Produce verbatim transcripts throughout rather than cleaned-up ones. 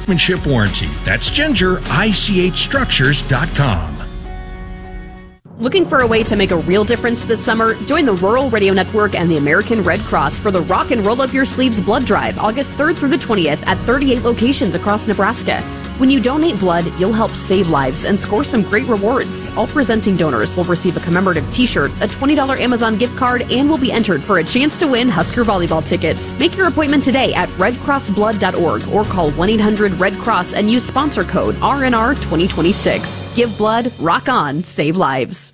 workmanship warranty. That's Ginger, I C H structures dot com. Looking for a way to make a real difference this summer? Join the Rural Radio Network and the American Red Cross for the Rock and Roll Up Your Sleeves Blood Drive, August third through the twentieth at thirty-eight locations across Nebraska. When you donate blood, you'll help save lives and score some great rewards. All presenting donors will receive a commemorative t-shirt, a twenty dollars Amazon gift card, and will be entered for a chance to win Husker volleyball tickets. Make your appointment today at red cross blood dot org or call one eight hundred red cross and use sponsor code R N R twenty twenty-six. Give blood, rock on, save lives.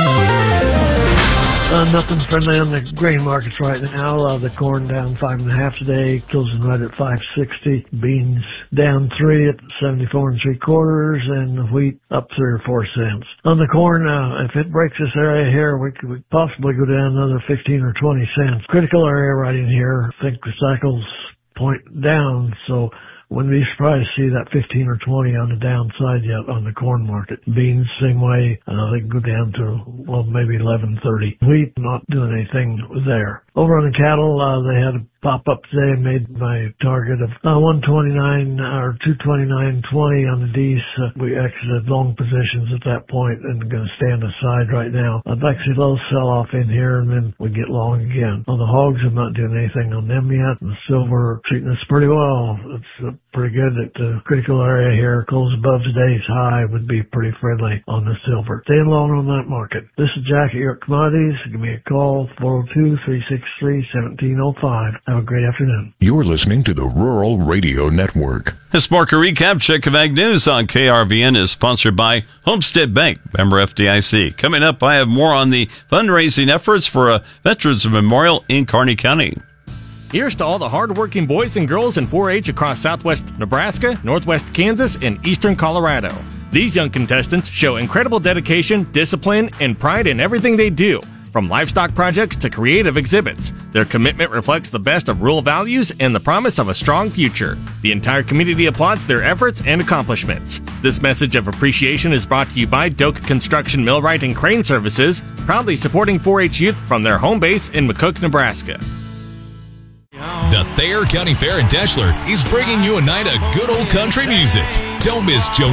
Uh, nothing friendly on the grain markets right now. Uh, the corn down five and a half today, closing right at five sixty. Beans down three at seventy-four and three quarters, and the wheat up three or four cents. On the corn, uh, if it breaks this area here, we could we possibly go down another fifteen or twenty cents. Critical area right in here. I think the cycles point down, so wouldn't be surprised to see that fifteen or twenty on the downside yet on the corn market. Beans, same way. Uh, they can go down to, well, maybe eleven thirty. Wheat, not doing anything there. Over on the cattle, uh, they had a pop up today and made my target of uh, one twenty-nine or two twenty-nine twenty on the D's. Uh, we exited long positions at that point and going to stand aside right now. I'd like to see a little sell off in here and then we get long again. On the hogs, I'm not doing anything on them yet. The silver treating us pretty well. It's uh, pretty good at the critical area here. Close above today's high would be pretty friendly on the silver. Staying long on that market. This is Jack at York Commodities. Give me a call, four oh two, three six three, one seven oh five. Have a great afternoon. You're listening to the Rural Radio Network. This market recap, check of Ag News on K R V N is sponsored by Homestead Bank, member F D I C. Coming up, I have more on the fundraising efforts for a Veterans Memorial in Kearney County. Here's to all the hardworking boys and girls in four H across southwest Nebraska, northwest Kansas, and eastern Colorado. These young contestants show incredible dedication, discipline, and pride in everything they do. From livestock projects to creative exhibits, their commitment reflects the best of rural values and the promise of a strong future. The entire community applauds their efforts and accomplishments. This message of appreciation is brought to you by Doak Construction Millwright and Crane Services, proudly supporting four H youth from their home base in McCook, Nebraska. The Thayer County Fair in Deshler is bringing you a night of good old country music. Don't miss Joe